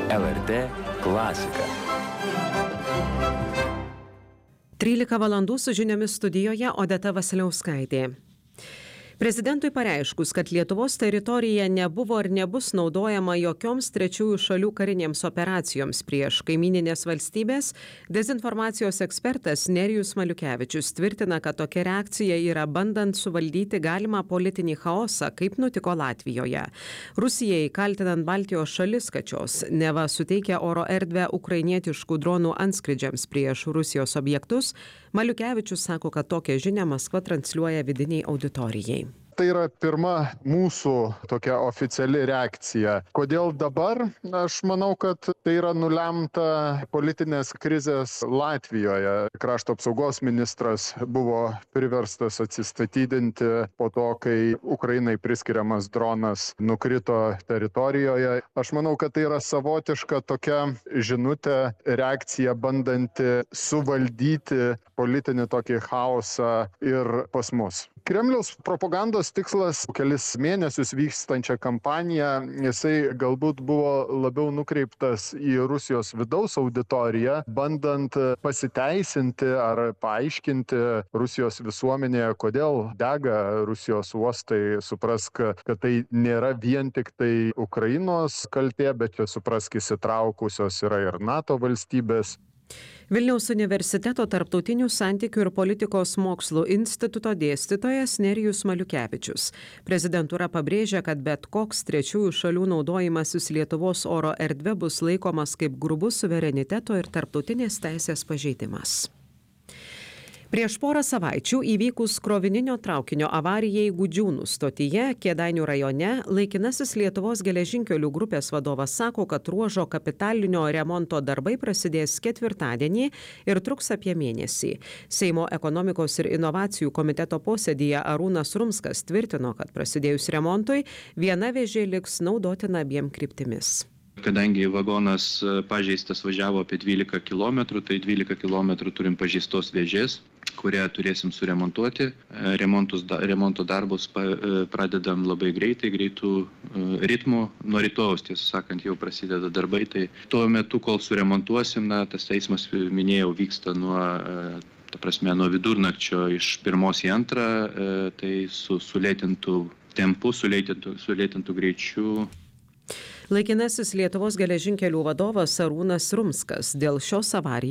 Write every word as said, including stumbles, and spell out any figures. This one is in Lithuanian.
L R T klasika. trylika valandų su žiniomis studijoje Odeta Vasiliauskaitė. Prezidentui pareiškus, kad Lietuvos teritorija nebuvo ir nebus naudojama jokioms trečiųjų šalių karinėms operacijoms prieš kaimininės valstybės, dezinformacijos ekspertas Nerijus Maliukevičius tvirtina, kad tokia reakcija yra bandant suvaldyti galimą politinį chaosą, kaip nutiko Latvijoje. Rusijai kaltinant Baltijos šalis, kad šios neva suteikia oro erdvę ukrainietiškų dronų antskridžiams prieš Rusijos objektus, Maliukevičius sako, kad tokią žinią Maskva transliuoja vidiniai auditorijai. Tai yra pirma mūsų tokia oficiali reakcija. Kodėl dabar? Aš manau, kad tai yra nulemta politinės krizės Latvijoje. Krašto apsaugos ministras buvo priverstas atsistatydinti po to, kai Ukrainai priskiriamas dronas nukrito teritorijoje. Aš manau, kad tai yra savotiška tokia žinutė, reakcija bandanti suvaldyti politinį tokį chaosą ir pas mus. Kremliaus propagandos tikslas kelis mėnesius vykstančią kampaniją, jisai galbūt buvo labiau nukreiptas į Rusijos vidaus auditoriją, bandant pasiteisinti ar paaiškinti Rusijos visuomenėje, kodėl dega Rusijos uostai. Suprask, kad tai nėra vien tik tai Ukrainos kaltė, bet suprask, įsitraukusios yra ir NATO valstybės. Vilniaus universiteto tarptautinių santykių ir politikos mokslų instituto dėstytojas Nerijus Maliukevičius. Prezidentūra pabrėžia, kad bet koks trečiųjų šalių naudojimasis Lietuvos oro erdve bus laikomas kaip grubus suvereniteto ir tarptautinės teisės pažeidimas. Prieš porą savaičių įvykus krovininio traukinio avarijai Gudžiūnų stotyje Kėdainių rajone, laikinasis Lietuvos geležinkelių grupės vadovas sako, kad ruožo kapitalinio remonto darbai prasidės ketvirtadienį ir truks apie mėnesį. Seimo ekonomikos ir inovacijų komiteto posėdyje Arūnas Rumskas tvirtino, kad prasidėjus remontui viena vėžė liks naudotina abiem kryptimis. Kadangi vagonas pažeistas važiavo apie dvylika kilometrų, tai dvylika kilometrų turim pažeistos vėžės, kurią turėsim suremontuoti. Remontus, remonto darbus pradedam labai greitai, greitų ritmų. Nuo rytojaus, tiesą sakant, jau prasideda darbai. Tai tuo metu, kol suremontuosim, na, tas eismas, minėjau, vyksta nuo, ta prasme, nuo vidurnakčio iš pirmos į antrą, tai su sulėtintų tempu, sulėtintų, sulėtintų greičių. Laikinasis Lietuvos geležinkelių vadovas Arūnas Rumskas dėl šios avarijos